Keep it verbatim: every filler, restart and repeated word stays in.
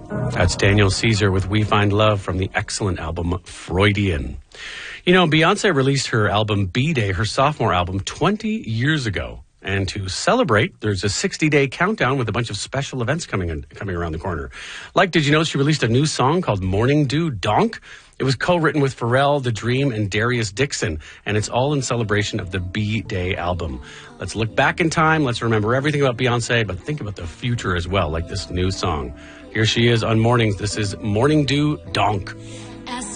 That's Daniel Caesar with We Find Love from the excellent album Freudian. You know, Beyonce released her album B-Day, her sophomore album, twenty years ago. And to celebrate, there's a sixty-day countdown with a bunch of special events coming in, coming around the corner. Like, did you know she released a new song called Morning Dew Donk? It was co-written with Pharrell, The Dream, and Darius Dixon, and it's all in celebration of the B-Day album. Let's look back in time. Let's remember everything about Beyonce, but think about the future as well, like this new song. Here she is on Mornings. This is Morning Dew Donk.